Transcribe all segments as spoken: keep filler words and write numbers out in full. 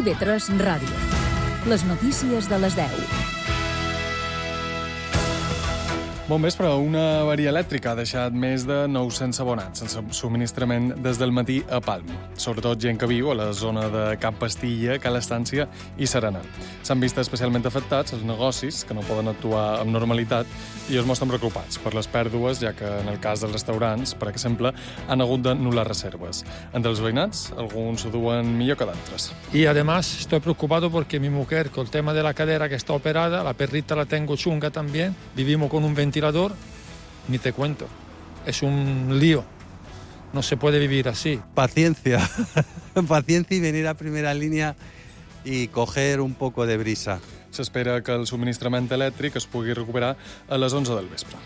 I V tres Ràdio. Les notícies de les deu. Bon vespre. Una avaria elèctrica ha deixat més de nou-cents abonats sense subministrament des del matí a Palma. Sobretot gent que viu a la zona de Camp Pastilla, Cal Estància i Serena. S'han vist especialment afectats els negocis, que no poden actuar amb normalitat, i es mostren preocupats per les pèrdues, ja que en el cas dels restaurants, per exemple, han hagut d'anul·lar reserves. Entre els veïnats, alguns ho duen millor que d'altres. Y además estoy preocupado porque mi mujer, con el tema de la cadera que está operada, la perrita la tengo chunga también, vivimos con un ventilador, ni te cuento. Es un lío. No se puede vivir así. Paciencia. Paciencia y venir a primera línea y coger un poco de brisa. S'espera que el subministrament elèctric es pugui recuperar a les onze del vespre.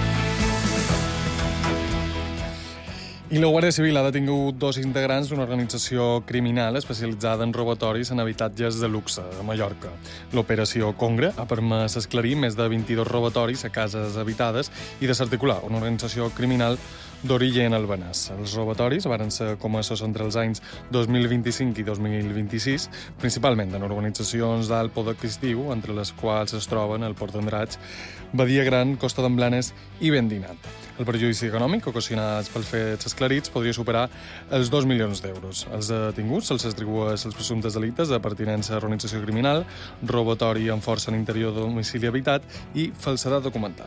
I la Guàrdia Civil ha detingut dos integrants d'una organització criminal especialitzada en robatoris en habitatges de luxe a Mallorca. L'operació Congre ha permès esclarir més de vint-i-dos robatoris a cases habitades i desarticular una organització criminal d'origen albanès. Els robatoris varen ser comesos entre els anys dos mil vint-i-cinc i dos mil vint-i-sis, principalment en organitzacions d'alt poder adquisitiu, entre les quals es troben el Port d'Andratx, Badia Gran, Costa d'en Blanes i Vendinat. El perjudici econòmic ocasionat pels fets esclarits podria superar els dos milions d'euros. Els detinguts se'ls atribueix els presumptes delictes de pertinença a organització criminal, robatori amb força en interior de domicili habitat i falsedat documental.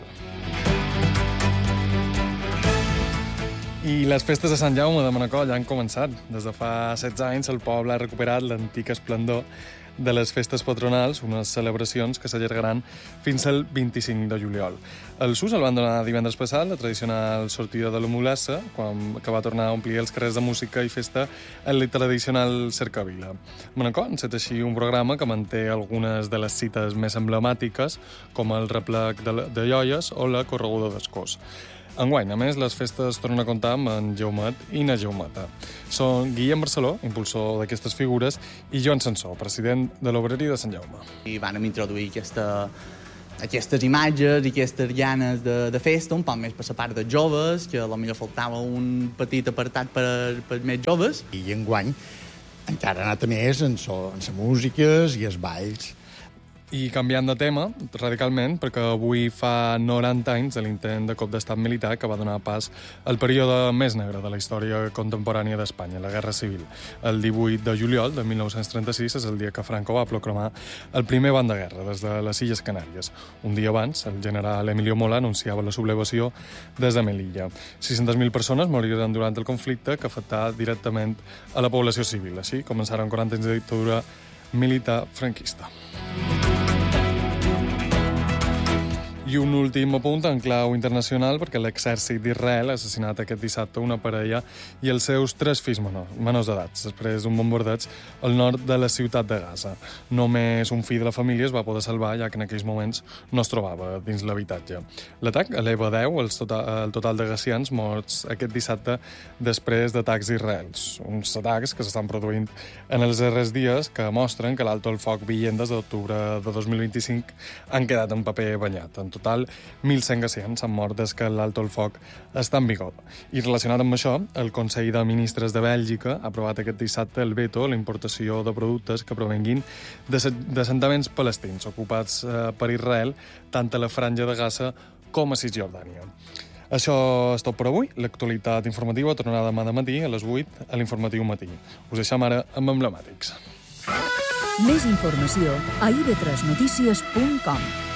I les festes de Sant Jaume de Manacor ja han començat. Des de fa setze anys el poble ha recuperat l'antic esplendor de les festes patronals, unes celebracions que s'allargaran fins al vint-i-cinc de juliol. Els ús el van donar divendres passat, la tradicional sortida de la Mulassa, quan, que va tornar a omplir els carrers de música i festa en la tradicional cercavila. Manacor enceta així un programa que manté algunes de les cites més emblemàtiques, com el replec de, de joies o la correguda d'escós. Enguany, a més, les festes tornen a comptar amb en Jaumet i na Jaumeta. Són Guillem Barceló, impulsor d'aquestes figures, i Joan Sansó, president de l'Obreri de Sant Jaume. I vam introduir aquesta, aquestes imatges i aquestes ganes de, de festa, un poc més per la part dels joves, que potser faltava un petit apartat per, per més joves. I enguany encara ha anat a més en, so, en les músiques i els balls. I canviant de tema, radicalment, perquè avui fa noranta anys de l'intent de cop d'estat militar que va donar pas al període més negre de la història contemporània d'Espanya, la Guerra Civil. El divuit de juliol de mil nou-cents trenta-sis és el dia que Franco va proclamar el primer ban de guerra des de les Illes Canàries. Un dia abans, el general Emilio Mola anunciava la sublevació des de Melilla. sis-centes mil persones moriren durant el conflicte, que afectà directament a la població civil. Així començaren quaranta anys de dictadura militar franquista. I un últim apunt en clau internacional, perquè l'exèrcit d'Israel ha assassinat aquest dissabte una parella i els seus tres fills menors, menors d'edat, després d'un bombardeig al nord de la ciutat de Gaza. Només un fill de la família es va poder salvar, ja que en aquells moments no es trobava dins l'habitatge. L'atac eleva a deu el total, el total de gazians morts aquest dissabte després d'atacs israels. Uns atacs que s'estan produint en els darrers dies, que mostren que l'alto el foc vigent des d'octubre de dos mil vint-i-cinc han quedat en paper banyat. En total, mil cent gazians han mort des que l'alto el foc està en vigor. I relacionat amb això, el Consell de Ministres de Bèlgica ha aprovat aquest dissabte el veto a la importació de productes que provenguin d'assentaments palestins ocupats eh, per Israel, tant a la franja de Gaza com a Cisjordània. Això és tot per avui. L'actualitat informativa tornarà demà de matí a les vuit a l'Informatiu Matí. Us deixem ara amb emblemàtics. Més informació a i ve tres notícies punt com.